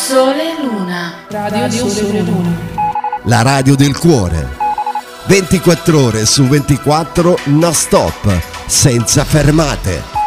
Sole e Luna. Radio Sole e Luna. La radio del cuore. 24 ore su 24 non stop, senza fermate.